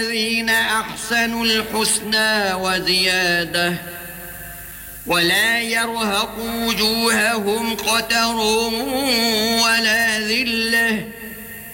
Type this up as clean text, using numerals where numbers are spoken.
الذين أحسنوا الحسنى وزيادة ولا يرهق وجوههم قتر ولا